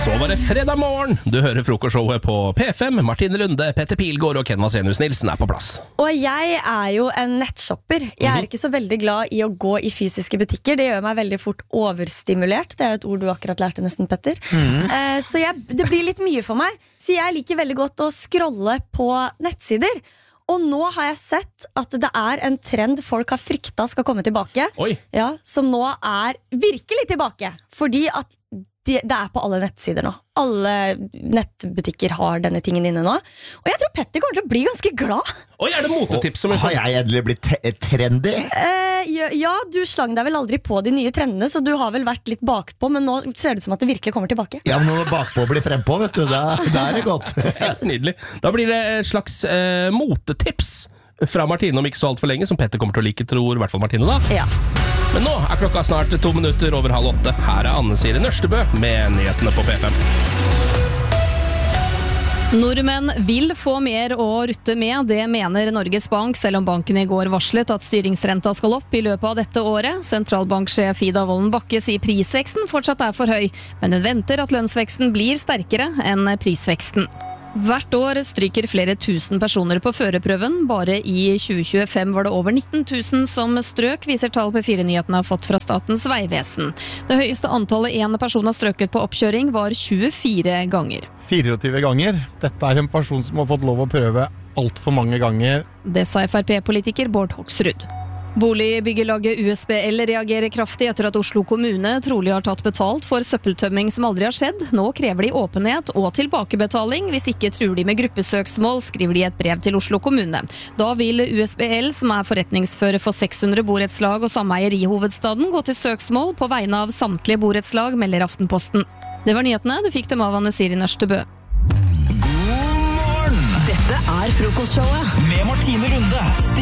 Så var det fredag morgen. Du hører frokostshowet på P5. Martine Lunde, Petter Pilgaard og Ken Vasenius Nilsen på plass. Og jeg jo en nettshopper. Jeg ikke så veldig glad i å gå i fysiske butikker. Det gjør meg veldig fort overstimulert. Det et ord du akkurat lærte nesten, Petter. Så det blir litt mye for meg. Så jeg liker veldig godt å scrolle på nettsider. Og nå har jeg sett at det en trend folk har frykta skal komme tilbake. Ja, som nå virkelig tilbake. Fordi at det på alle nettsider nå. Alle nettbutikker har denne tingen inne nå. Og jeg tror Petter kommer til å bli ganske glad. Det motetips som har jeg endelig blitt trendy? Ja, du slang deg vel aldri på de nye trendene, så du har vel vært litt bakpå, men nå ser det ut som at det virkelig kommer tilbake. Ja, men når bakpå blir frempå, vet du, da det godt. Nydelig. Da blir det et slags motetips fra Martine om ikke så alt for lenge, som Petter kommer til å like, tror i hvert fall Martine da. Ja. Men nå klokka snart 2 minutter over 7:30. Her Anne Siri Nørstebø med nyhetene på P5. Nordmenn vil få mer å rutte med, det mener Norges Bank, selv om banken i går varslet at styringsrenta skal opp i løpet av dette året. Sentralbanksjef Ida Wolden Bakke sier prisveksten fortsatt for høy, men hun venter at lønnsveksten blir sterkere enn prisveksten. Hvert år stryker flere tusen personer på førerprøven. Bare i 2025 var det over 19 000 som strøk, viser tall P4-nyhetene har fått fra Statens vegvesen. Det høyeste antallet en person har strøket på oppkjøring var 24 ganger. 24 ganger? Dette en person som har fått lov å prøve alt for mange ganger. Det sa FrP-politiker Bård Hoksrud. Boligbyggelaget USBL reagerer kraftig etter at Oslo kommune trolig har tatt betalt for søppeltømming som aldri har skjedd. Nå krever de åpenhet og tilbakebetaling. Hvis ikke truer de med gruppesøksmål, skriver de i et brev til Oslo kommune. Da vil USBL, som forretningsfører for 600 borettslag og sameier i hovedstaden, gå til søksmål på vegne av samtlige borettslag, melder Aftenposten. Det var nyhetene. Du fikk dem av Anne Siri Nørstebø. God morgen! Dette frokostshowet med Martine Lunde,